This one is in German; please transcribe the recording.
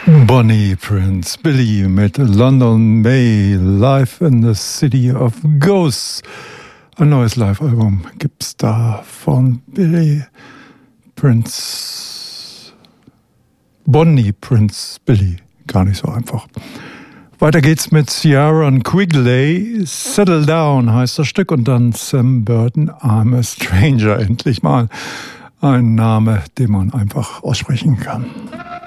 Bonnie Prince Billy mit London May, Live in the City of Ghosts. Ein neues Live-Album gibt's da von Billy Prince. Bonnie Prince Billy, gar nicht so einfach. Weiter geht's mit Ciara Quigley. Settle Down heißt das Stück und dann Sam Burton, I'm a Stranger. Endlich mal ein Name, den man einfach aussprechen kann.